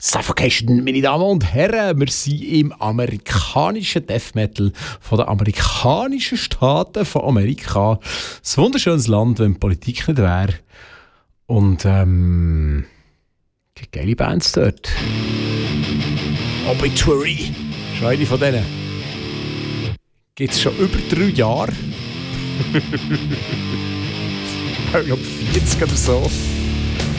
Suffocation, meine Damen und Herren, wir sind im amerikanischen Death Metal von den amerikanischen Staaten von Amerika. Ein wunderschönes Land, wenn die Politik nicht wäre. Und geile Bands dort. Obituary, ist eine von denen. Gibt es schon über 3 Jahre. Ich glaube 40 oder so.